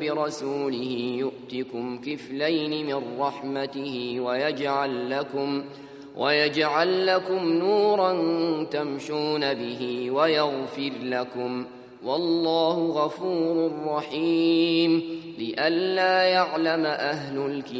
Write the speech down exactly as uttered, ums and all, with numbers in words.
برسوله يؤتكم كفلين من رحمته ويجعل لكم, ويجعل لكم نورا تمشون به ويغفر لكم، والله غفور رحيم. لئلا يعلم أهل الكتاب